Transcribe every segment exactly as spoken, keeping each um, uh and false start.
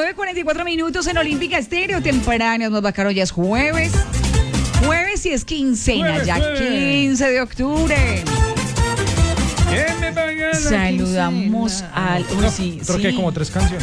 nueve cuarenta y cuatro minutos en Olímpica Estéreo. Temprano, más bacano, ya es jueves. Jueves y es quincena, Jueves, ya jueves. quince de octubre. ¿Qué me pagan la Saludamos quincena? al... Uy, No, sí, troqué sí. como tres canciones.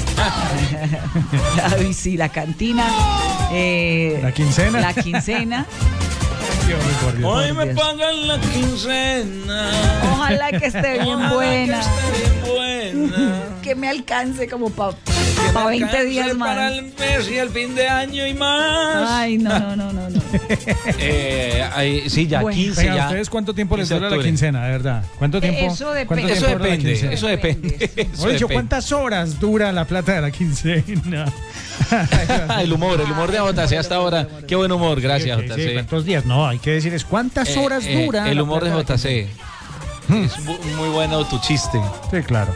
Ay, sí, la cantina. eh, La quincena. La quincena. Dios mío, por Dios. Hoy Por me Dios. pagan la quincena. Ojalá que esté bien Ojalá buena. que esté bien buena. Que me alcance como para Que me veinte alcance días más. para el mes y el fin de año y más. Ay, no, no, no, no, no. Eh, ay, sí, ya Bueno. quince Venga, ya. ¿ustedes cuánto tiempo les quince de dura la octubre. quincena, de verdad? ¿Cuánto tiempo? Eso depende. ¿cuánto Eso tiempo dura la depende, quincena? eso depende. Eso Oye, yo, depende. ¿cuántas horas dura la plata de la quincena? el humor, el humor de J C hasta ahora. Qué buen humor, gracias, Sí, sí, J C. ¿cuántos días? No, hay que decirles cuántas Eh, horas eh, dura. El la humor de plata J C. Es mu- muy bueno tu chiste. Sí, claro.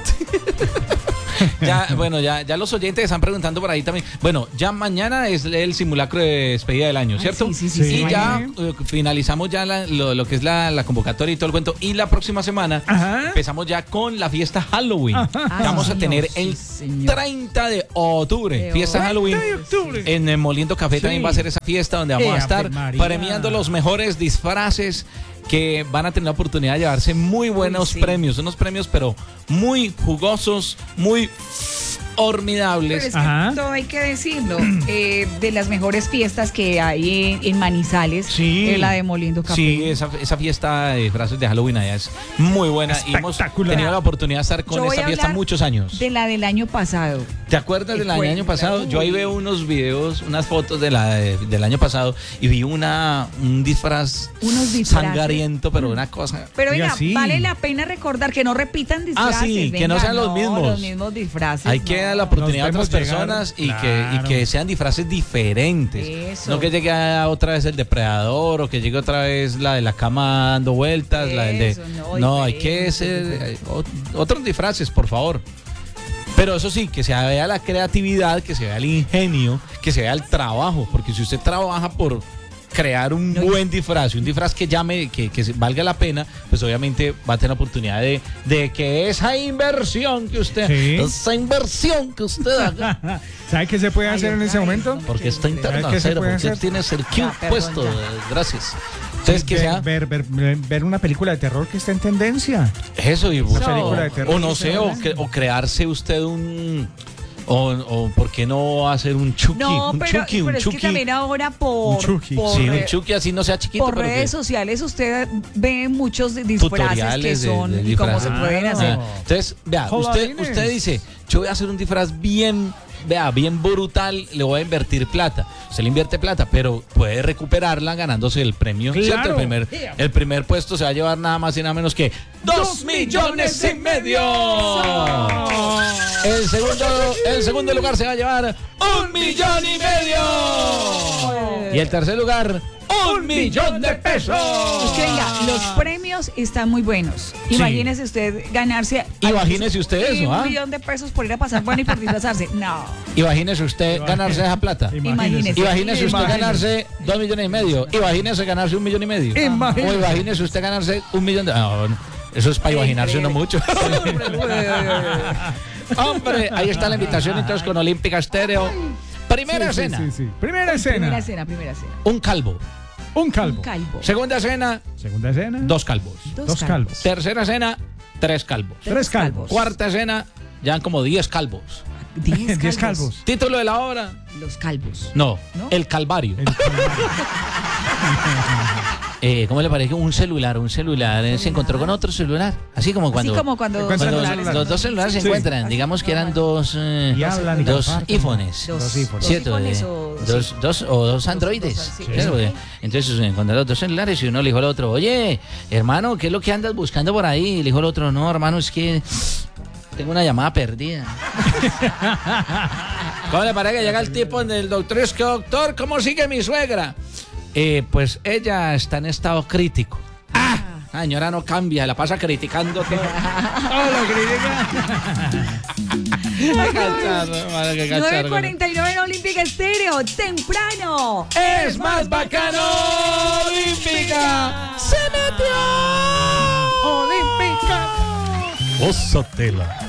Ya, bueno, ya, ya los oyentes están preguntando por ahí también. Bueno, ya mañana es el simulacro de despedida del año, Ay, ¿cierto? sí, sí, sí, Sí. Y sí. ya eh, finalizamos ya la- lo, lo que es la, la convocatoria y todo el cuento. Y la próxima semana Ajá. empezamos ya con la fiesta Halloween. Ah, Vamos sí, a tener señor, el sí, señor. treinta de octubre, De fiesta Halloween. treinta de octubre. En el Moliendo Café Sí. también va a ser esa fiesta donde vamos Eh, a estar Ave María. premiando los mejores disfraces que van a tener la oportunidad de llevarse muy buenos sí. premios, unos premios pero muy jugosos, muy Pero formidables. es que Ajá. todo hay que decirlo. eh, de las mejores fiestas que hay en, en Manizales, Sí. es la de Moliendo Café. Sí, esa, esa fiesta de disfraces de Halloween allá es muy buena y hemos Espectacular. tenido la oportunidad de estar con Yo voy esta a fiesta hablar muchos años. De la del año pasado. ¿Te acuerdas del Fue- año pasado? Yo ahí Uy. veo unos videos, unas fotos de la de- del año pasado y vi una un disfraz Unos disfraces. sangriento, pero una cosa. Pero Y venga, así. vale la pena recordar que no repitan disfraces. Ah, sí, que no venga, sean los mismos. Los mismos disfraces. Hay que no. dar la oportunidad a Nos otras vemos llegar, personas y, claro. que, y que sean disfraces diferentes. Eso. No que llegue a otra vez el depredador o que llegue otra vez la de la cama dando vueltas, la del de. Eso, no, No, hay que diferentes, ser diferentes. eh, ot- otros disfraces, por favor. Pero eso sí, que se vea la creatividad, que se vea el ingenio, que se vea el trabajo, porque si usted trabaja por crear un No, y- buen disfraz, un disfraz que llame, que, que se- valga la pena, pues obviamente va a tener la oportunidad de, de que esa inversión que usted, Sí. esa inversión que usted haga, ¿Sabe qué se puede Ay, hacer en ay, ese ay, momento? no. porque está interna, ¿Qué se cero, puede porque hacer? tienes el Q Ya, perdón, puesto, ya. eh, gracias. Entonces que ver, sea ver, ver, ver- ver una película de terror que está en tendencia. eso y Una película de terror. o no sé, o, que- o crearse usted un o, o por qué no hacer un Chucky, No, un pero, Chucky, un pero es Chucky. que también ahora por, Un Chucky. por, Sí, un eh, Chucky así no sea chiquito, por pero que- redes sociales usted ve muchos de- disfraces que tutoriales de- son de y cómo disfraces. se pueden Claro. hacer. Ah, entonces, vea, usted, Joderines. usted dice, yo voy a hacer un disfraz bien, vea, bien brutal, le voy a invertir plata. Usted le invierte plata, pero puede recuperarla ganándose el premio. Claro. ¿Cierto? El primer, el primer puesto se va a llevar nada más y nada menos que dos millones y medio. El segundo, el segundo lugar se va a llevar un millón y medio. Y el tercer lugar, un millón de pesos. Es que venga, los premios están muy buenos. Sí. Imagínese usted ganarse. Imagínese usted y eso, un ¿ah? millón de pesos por ir a pasar bueno y por disfrazarse. No. Imagínese usted ganarse esa plata. Imagínese. Imagínese usted Imagínese. ganarse dos millones y medio. Imagínese ganarse un millón y medio. Imagínese. O imagínese usted ganarse un millón de... No, no, eso es para imaginarse uno mucho. Hombre, ahí está la invitación entonces con Olímpica Estéreo. Primera Sí, sí, escena, sí, sí. Primera escena. Primera escena, primera escena. un calvo. Un calvo. Un calvo. Segunda escena, Segunda escena. dos calvos. Dos calvos. Tercera escena, tres calvos. Tres calvos. Cuarta escena, ya han como diez calvos. Diez Diez calvos. Título de la obra, Los calvos. no, ¿No? El Calvario. El calvo. Eh, ¿Cómo le parece? Un celular, un celular eh, se encontró con otro celular. Así como cuando, Así como cuando. Encuentran cuando dos celulares- celulares. los dos celulares se Sí. encuentran. Así Digamos que eran normal. dos, eh, Y hablan y dos comparten. iPhones. Dos, Dos iPhones. ¿Cierto? dos Eh, iPhones o- dos, sí. dos o dos androides. dos, sí. Claro, Sí. eh. Entonces se encontraron dos celulares y uno le dijo al otro, oye, hermano, ¿qué es lo que andas buscando por ahí? Y le dijo al otro, no, hermano, es que tengo una llamada perdida. ¿Cómo le parece que llega el tipo del doctor? Es que, doctor, ¿cómo sigue mi suegra? Eh, pues ella está en estado crítico. ¡Ah! La señora no cambia, la pasa criticando todo. Todo lo critica. Qué cacharro, hermano, qué cacharro. nueve cuarenta y nueve en Olímpica Estéreo. Temprano. ¡Es más bacano! ¡Olímpica! ¡Se metió! Olímpica. Osatela.